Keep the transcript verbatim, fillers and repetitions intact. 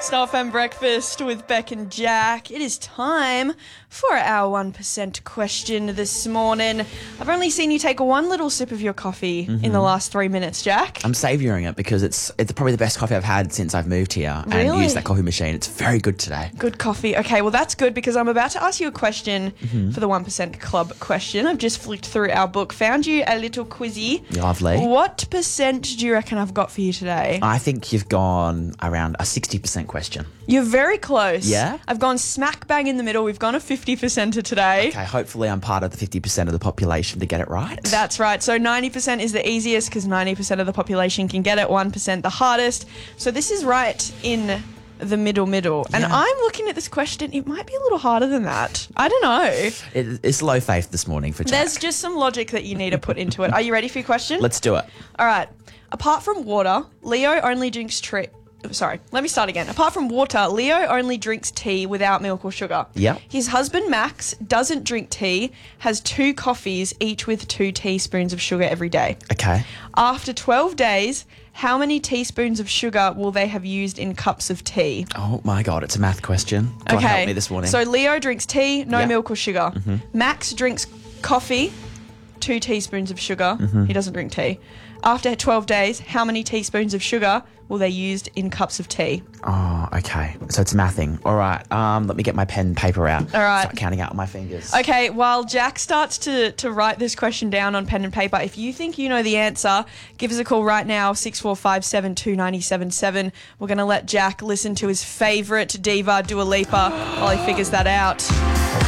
Star F M Breakfast with Beck and Jack. It is time for our one percent question this morning. I've only seen you take one little sip of your coffee mm-hmm. in the last three minutes, Jack. I'm savouring it because it's it's probably the best coffee I've had since I've moved here Really? and used that coffee machine. It's very good today. Good coffee. Okay, well, that's good because I'm about to ask you a question mm-hmm. for the one percent Club question. I've just flicked through our book, found you a little quizzy. Lovely. What percent do you reckon I've got for you today? I think you've gone around a sixty percent question. You're very close. Yeah? I've gone smack bang in the middle. We've gone a fifty percenter today. Okay, hopefully I'm part of the fifty percent of the population to get it right. That's right. So ninety percent is the easiest because ninety percent of the population can get it, one percent the hardest. So this is right in the middle middle. And Yeah. I'm looking at this question. It might be a little harder than that. I don't know. It, it's low faith this morning for Jack. There's just some logic that you need to put into it. Are you ready for your question? Let's do it. All right. Apart from water, Leo only drinks tre- Sorry, let me start again. Apart from water, Leo only drinks tea without milk or sugar. Yep. His husband, Max, doesn't drink tea, has two coffees, each with two teaspoons of sugar every day. Okay. After twelve days, how many teaspoons of sugar will they have used in cups of tea? Oh my God, it's a math question. God help me this morning. So Leo drinks tea, no Yeah. milk or sugar. Mm-hmm. Max drinks coffee, two teaspoons of sugar. Mm-hmm. He doesn't drink tea. After twelve days, how many teaspoons of sugar will they used in cups of tea? Oh, okay. So it's mathing. All right. Um, let me get my pen and paper out. All right. Start counting out on my fingers. Okay, while Jack starts to, to write this question down on pen and paper, if you think you know the answer, give us a call right now, six four five seven two nine seven seven. We're going to let Jack listen to his favourite diva, Dua Lipa, while he figures that out.